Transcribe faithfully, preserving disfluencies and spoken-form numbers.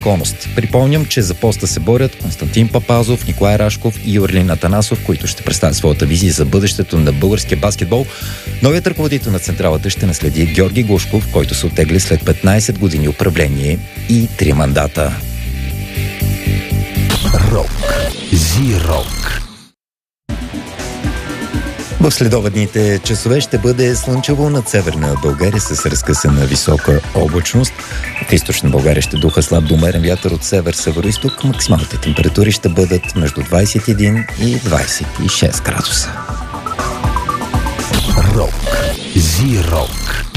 гонност. Припомням, че за поста се борят Константин Папазов, Николай Рашков и Юрлин Атанасов, които ще представят своята визия за бъдещето на българския баскетбол. Новият ръководител на централата ще наследи Георги Глушков, който се оттегли след петнайсет години управление и три мандата. Рок. Зи-рок. В следобедните часове ще бъде слънчево над северна България с разкъсана висока облачност. В източна България ще духа слаб до умерен вятър от север-североизток. Максималните температури ще бъдат между двайсет и един и двайсет и шест градуса. Рок. Зи-рок.